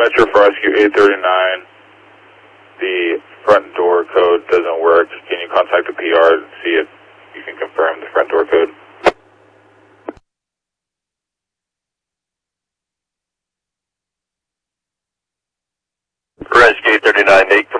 Metro for Rescue 839. The front door code doesn't work. Can you contact the PR and see if you can confirm the front door code? Rescue 839, make